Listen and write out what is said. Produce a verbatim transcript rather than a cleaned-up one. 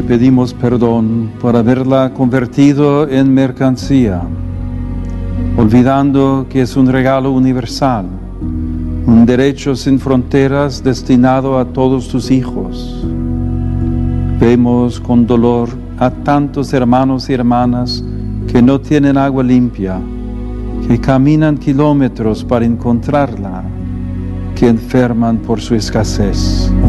pedimos perdón por haberla convertido en mercancía, olvidando que es un regalo universal, un derecho sin fronteras destinado a todos tus hijos. Vemos con dolor a tantos hermanos y hermanas que no tienen agua limpia, que caminan kilómetros para encontrarla, que enferman por su escasez.